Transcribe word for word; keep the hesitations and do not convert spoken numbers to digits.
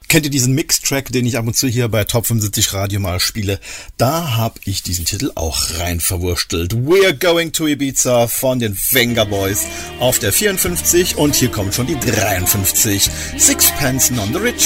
Kennt ihr diesen Mix-Track, den ich ab und zu hier bei Top fünfundsiebzig Radio mal spiele? Da habe ich diesen Titel auch rein verwurstelt. We're Going to Ibiza von den Venga Boys auf der vierundfünfzig und hier kommt schon die dreiundfünfzig. Sixpence None the Rich.